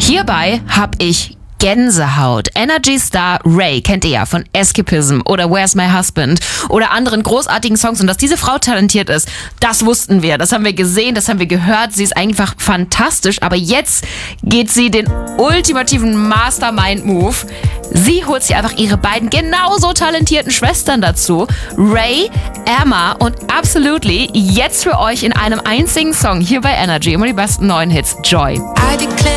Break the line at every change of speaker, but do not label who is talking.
Hierbei habe ich Gänsehaut. Energy Star Ray kennt ihr ja von Escapism oder Where's My Husband oder anderen großartigen Songs. Und dass diese Frau talentiert ist, das wussten wir. Das haben wir gesehen, das haben wir gehört. Sie ist einfach fantastisch. Aber jetzt geht sie den ultimativen Mastermind-Move. Sie holt sich einfach ihre beiden genauso talentierten Schwestern dazu. Ray, Emma und Absolutely jetzt für euch in einem einzigen Song hier bei Energy. Immer die besten neuen Hits. Joy.
I declare